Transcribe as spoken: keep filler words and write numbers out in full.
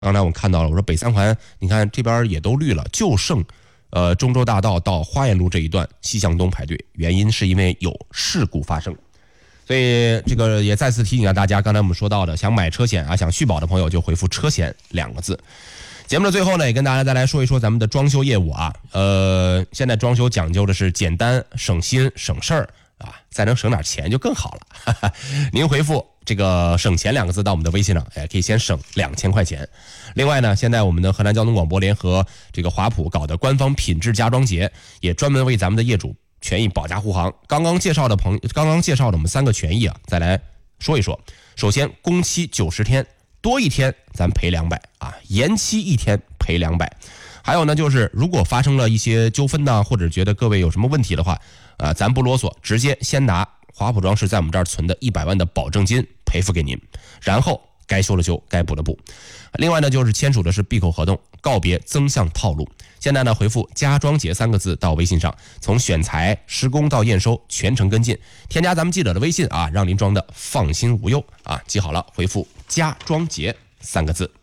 刚才我看到了，我说北三环，你看这边也都绿了，就剩呃中州大道到花园路这一段西向东排队，原因是因为有事故发生。所以这个也再次提醒一下大家，刚才我们说到的，想买车险啊，想续保的朋友就回复车险两个字。节目的最后呢，也跟大家再来说一说咱们的装修业务啊。呃，现在装修讲究的是简单、省心、省事儿啊，再能省点钱就更好了。哈哈，您回复这个省钱两个字到我们的微信上，哎，可以先省两千块钱。另外呢，现在我们的河南交通广播联合这个华普搞的官方品质家装节，也专门为咱们的业主权益保驾护航。刚刚介绍的朋刚刚介绍的我们三个权益啊，再来说一说。首先，工期九十天，多一天咱赔两百啊，延期一天赔两百。还有呢，就是如果发生了一些纠纷呢，或者觉得各位有什么问题的话，啊，咱不啰嗦，直接先拿华普装饰在我们这儿存的一百万的保证金赔付给您，然后该修的修，该补的补。另外呢，就是签署的是闭口合同，告别增项套路。现在呢，回复家装节三个字到微信上，从选材、施工到验收全程跟进，添加咱们记者的微信啊，让您装的放心无忧啊。记好了，回复家装节三个字。